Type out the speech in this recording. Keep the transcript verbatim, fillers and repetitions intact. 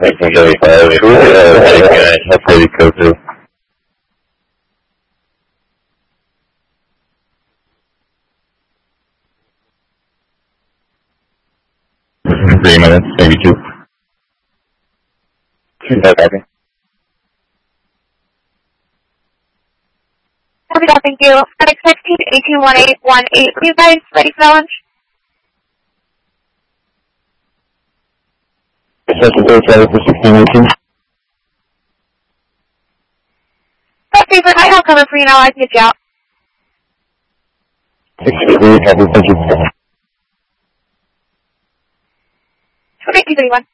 nineteen seventy-five. Cool. Uh, That's Lady Coco. Three minutes, maybe two. Two seconds. Copy that, thank you. FedEx sixteen, eighteen one eight one eight. Are you guys ready for lunch? Session thirty-seven for sixteen eighteen. Okay, for night, I'll cover for you now. I can get you out. sixty-three, happy, thank you. Okay, two thirty-one.